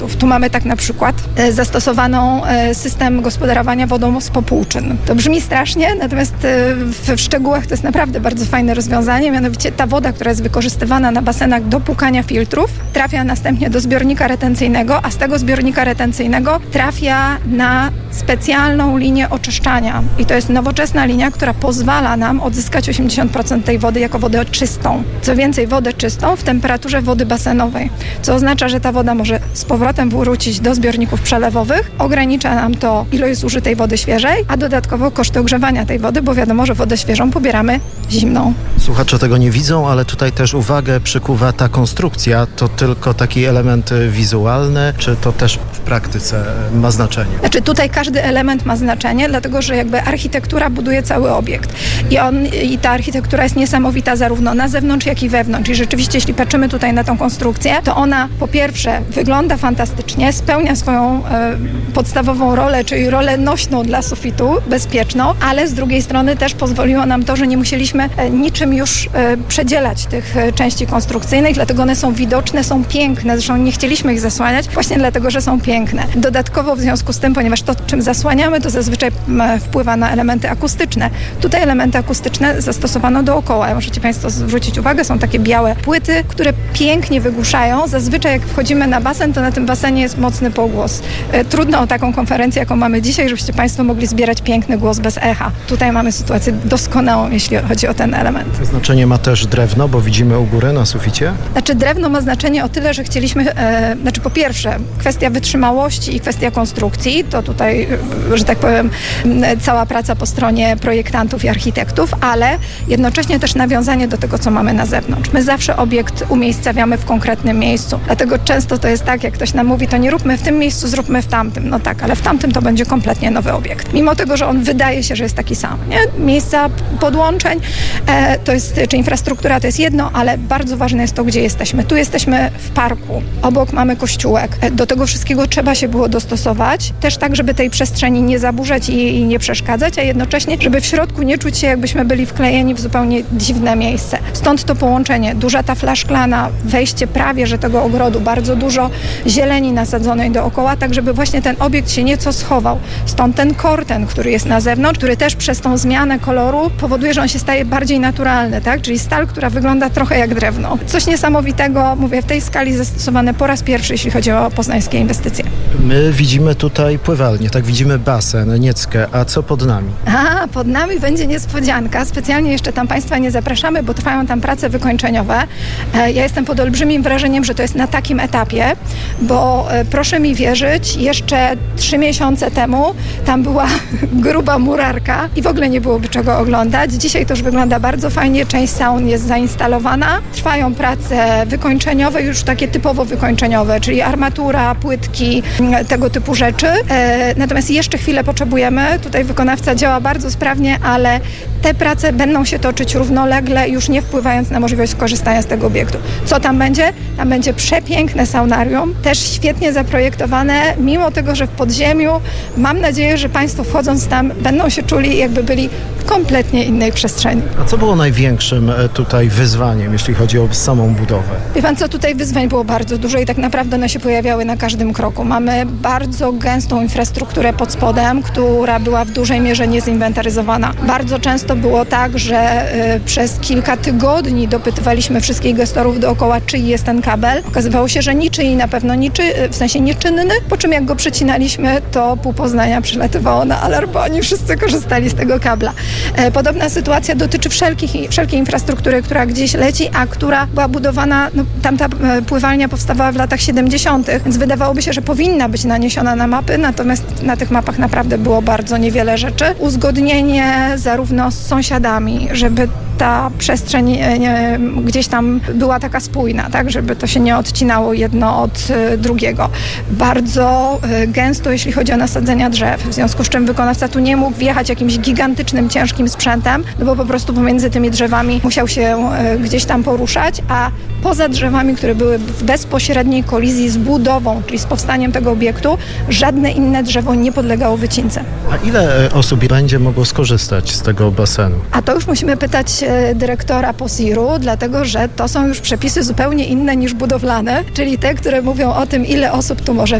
Tu mamy tak na przykład zastosowaną system gospodarowania wodą z popłuczyn. To brzmi strasznie, natomiast w szczegółach to jest naprawdę bardzo fajne rozwiązanie. Mianowicie ta woda, która jest wykorzystywana na basenach do płukania filtrów, trafia następnie do zbiornika retencyjnego, a z tego zbiornika retencyjnego trafia na specjalną linię oczyszczania. I to jest nowoczesna linia, która pozwala nam odzyskać 80% tej wody jako wodę czystą. Co więcej, wodę czystą w temperaturze wody basenowej, co oznacza, że ta woda może z powrotem wrócić do zbiorników przelewowych. Ogranicza nam to ilość zużytej wody świeżej, a dodatkowo koszty ogrzewania tej wody, bo wiadomo, że wodę świeżą pobieramy zimną. Słuchacze tego nie widzą, ale tutaj też uwagę przykuwa ta konstrukcja. To tylko taki element wizualny, czy to też w praktyce ma znaczenie? Znaczy tutaj każdy element ma znaczenie, dlatego że jakby architektura buduje cały obiekt. I ta architektura jest niesamowita zarówno na zewnątrz, jak i wewnątrz. I rzeczywiście, jeśli patrzymy tutaj na tą konstrukcję, to ona po pierwsze wygląda fantastycznie, spełnia swoją podstawową rolę, czyli rolę nośną dla sufitu, bezpieczną, ale z drugiej strony też pozwoliło nam to, że nie musieliśmy niczym już przedzielać tych części konstrukcyjnych, dlatego one są widoczne, są piękne. Zresztą nie chcieliśmy ich zasłaniać właśnie dlatego, że są piękne. Dodatkowo w związku z tym, ponieważ to, czym zasłaniamy, to zazwyczaj wpływa na elementy akustyczne. Tutaj elementy akustyczne zastosowano dookoła. Możecie Państwo zwrócić uwagę, są takie białe płyty, które pięknie wygłuszają. Zazwyczaj jak wchodzimy na basen, to na tym basenie jest mocny pogłos. Trudno o taką konferencję, jaką mamy dzisiaj, żebyście Państwo mogli zbierać piękny głos bez echa. Tutaj mamy sytuację doskonałą, jeśli chodzi o ten element. Znaczenie ma też drewno, bo widzimy u góry na suficie? Znaczy drewno ma znaczenie o tyle, że chcieliśmy, po pierwsze kwestia wytrzymałości i kwestia konstrukcji, to tutaj, że tak powiem, cała praca po stronie projektantów i architektów, ale jednocześnie też nawiązanie do tego, co mamy na zewnątrz. My zawsze obiekt umiejscawiamy w konkretnym miejscu, dlatego często to jest tak, jak ktoś nam mówi, to nie róbmy w tym miejscu, zróbmy w tamtym. No tak, ale w tamtym to będzie kompletnie nowy obiekt. Mimo tego, że on wydaje się, że jest taki sam. Nie? Miejsca podłączeń, czy infrastruktura to jest jedno, ale bardzo ważne jest to, gdzie jesteśmy. Tu jesteśmy w parku, obok mamy kościółek. Do tego wszystkiego trzeba się było dostosować, też tak, żeby tej przestrzeni nie zaburzać i nie przeszkadzać, a jednocześnie, żeby w środku nie czuć się, jakbyśmy byli wklejeni w zupełnie dziwne miejsce. Stąd to połączenie, duża tafla szklana, wejście prawie, że tego ogrodu, bardzo dużo zieleni nasadzonej dookoła, tak żeby właśnie ten obiekt się nieco schował. Stąd ten korten, który jest na zewnątrz, który też przez tą zmianę koloru powoduje, że on się staje bardziej naturalny, tak? Czyli stal, która wygląda trochę jak drewno. Coś niesamowitego, mówię, w tej skali zastosowane po raz pierwszy, jeśli chodzi o poznańskie inwestycje. My widzimy tutaj pływalnię, tak, widzimy basen, Nieckę, a co pod nami? Pod nami będzie niespodzianka. Specjalnie jeszcze tam Państwa nie zapraszamy, bo trwają tam prace wykończeniowe. Ja jestem pod olbrzymim wrażeniem, że to jest na takim etapie, bo proszę mi wierzyć, jeszcze 3 miesiące temu tam była gruba murarka i w ogóle nie byłoby czego oglądać. Dzisiaj to już wygląda bardzo fajnie, część saun jest zainstalowana. Trwają prace wykończeniowe, już takie typowo wykończeniowe, czyli armatura, płytki, tego typu rzeczy. Natomiast jeszcze chwilę potrzebujemy. Tutaj wykonawca działa bardzo sprawnie, ale te prace będą się toczyć równolegle, już nie wpływając na możliwość skorzystania z tego obiektu. Co tam będzie? Tam będzie przepiękne saunarium, też świetnie zaprojektowane, mimo tego, że w podziemiu. Mam nadzieję, że Państwo wchodząc tam będą się czuli, jakby byli w kompletnie innej przestrzeni. A co było największym tutaj wyzwaniem, jeśli chodzi o samą budowę? Wie Pan co, tutaj wyzwań było bardzo dużo i tak naprawdę one się pojawiały na każdym kroku. Mamy bardzo gęstą infrastrukturę pod spodem, która była w dużej mierze niezinwentaryzowana. Bardzo często było tak, że przez kilka tygodni dopytywaliśmy wszystkich gestorów dookoła, czyj jest ten kabel. Okazywało się, że niczyj, na pewno w sensie nieczynny, po czym jak go przecinaliśmy, to pół Poznania przylatywało na alarm, bo oni wszyscy korzystali z tego kabla. Podobna sytuacja dotyczy wszelkiej infrastruktury, która gdzieś leci, a która była budowana, tamta pływalnia powstawała w latach 70., więc wydawałoby się, że powinna być naniesiona na mapy, natomiast na tych mapach naprawdę było bardzo niewiele rzeczy. Uzgodnienie zarówno z sąsiadami, żeby ta przestrzeń gdzieś tam była taka spójna, tak, żeby to się nie odcinało jedno od drugiego. Bardzo gęsto, jeśli chodzi o nasadzenia drzew, w związku z czym wykonawca tu nie mógł wjechać jakimś gigantycznym, ciężkim sprzętem, no bo po prostu pomiędzy tymi drzewami musiał się gdzieś tam poruszać, a poza drzewami, które były w bezpośredniej kolizji z budową, czyli z powstaniem tego obiektu, żadne inne drzewo nie podlegało wycince. A ile osób będzie mogło skorzystać z tego basenu? A to już musimy pytać dyrektora POSIR-u, dlatego że to są już przepisy zupełnie inne niż budowlane, czyli te, które mówią o tym, ile osób tu może